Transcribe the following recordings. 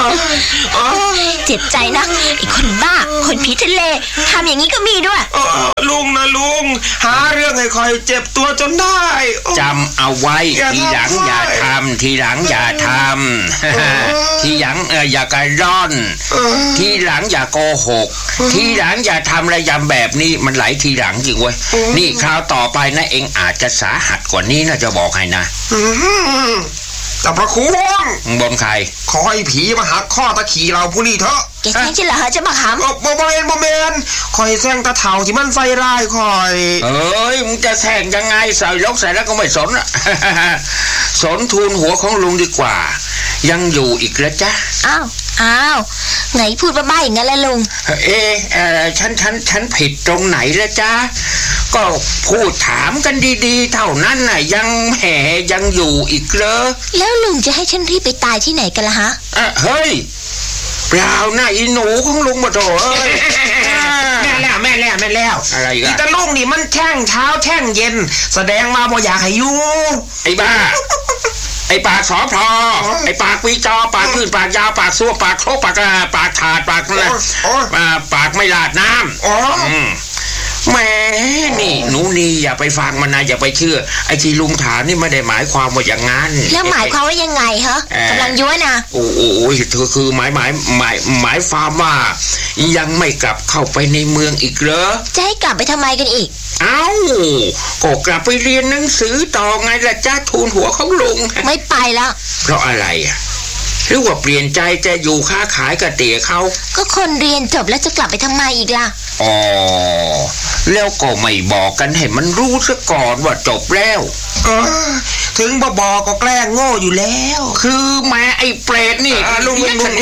เจ็บใจนะไอ้คนบ้าคนผีทะเลทำอย่างนี้ก็มีด้วยลุงนะลุงหาเรื่องให้คอยเจ็บตัวจนได้จำเอาไว้ทีหลังอย่าทำทีหลังอย่าทำทีหลังอย่ากระร่อนทีหลังอย่าโกหกทีหลังอย่าทำอะไรยำแบบนี้มันไหลทีหลังจริงเว้ยนี่คราวต่อไปนะเองอาจจะสาหัสกว่านี้นะจะบอกให้นะจับพระคุณบนใครขอให้ผีมาหักข้อตะขี่เราผู้นี้เถอะแกแซงฉันเหรอจะมาขำบ่เมนคอยแซงตะเถาที่มันใส่ร้ายคอยมึงจะแซงยังไงใส่ลกใส่แล้วก็ไม่สนอ่ะ สนทูลหัวของลุงดีกว่ายังอยู่อีกแล้วจ้ะอ้าวไหนพูดบ้าๆอย่างนั้นล่ะลุงฉันผิดตรงไหนละจ๊ะก็พูดถามกันดีๆเท่านั้นน่ะยังอยู่อีกเหรอแล้วลุงจะให้ฉันรีบไปตายที่ไหนกันล่ะฮะเฮ้ยเปล่านะอีหนูของลุงมาโถแม่แล้วอะไรกันอีตาลุงนี่มันแช่งเช้าแช่งเย็นแสดงมาบ่อยากให้อยู่ไอ้บ้าไอ้ปากสอพอไอ้ปากปีจอปากขึ้นปากยาวปากซัวปากโคปากถาดปากปากไม่ลาดน้ำแม่นี่หนูนี่อย่าไปฟังมันนะอย่าไปเชื่อไอ้ที่ลุงถามนี่ไม่ได้หมายความว่าอย่างนั้นแล้วหมายความว่ายังไงฮะกำลังยั่วนะโอ้คือหมายความว่ายังไม่กลับเข้าไปในเมืองอีกเหรอจะให้กลับไปทำไมกันอีกก็กลับไปเรียนหนังสือต่อไงล่ะจ้าทูลหัวของลุงไม่ไปแล้วเพราะอะไรอ่ะหรือว่าเปลี่ยนใจจะอยู่ค้าขายกับเตี๋ยเขาก็คนเรียนจบแล้วจะกลับไปทำไมอีกล่ะแล้วก็ไม่บอกกันให้มันรู้ซะก่อนว่าจบแล้วถึงบอกก็แกล้งโง่อยู่แล้วคือแม่ไอ้เปรตนี่ลุง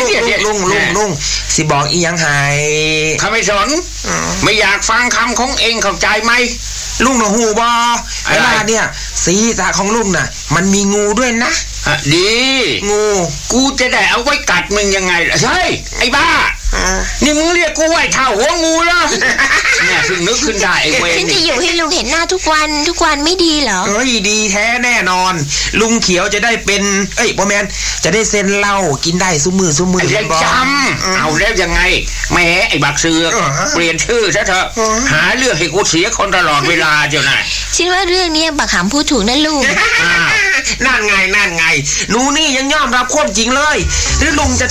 สิบอกอีหยังไห้ข้าไม่สนไม่อยากฟังคำของเองเข้าใจไหมลุงหนูหูบอไอ้บ้าเนี่ยศีรษะของลุงน่ะมันมีงูด้วยนะดีงูกูจะได้เอาไว้กัดมึงยังไงล่ะใช่ไอ้บ้านี่มึงเรียกกูไว้เท่าหัวงูเหรอเนี่ยเพิ่งนึกขึ้นได้ไอ้เวรฉันจะอยู่ให้ลุงเห็นหน้าทุกวันไม่ดีเหรอดีแท้แน่นอนลุงเขียวจะได้เป็นบ่แมนจะได้เซ็นเหล้ากินได้ซุมือไอ้จำเอาแล้วยังไงแม่ไอ้บักเสือเปลี่ยนชื่อซะเถอะหาเรื่องให้กูเสียคนตลอดเวลาเจ้านายคิดว่าเรื่องนี้บักหำพูดถูกนะลุงนั่นไงหนูนี่ยังยอมรับความจริงเลยหรือลุงจะ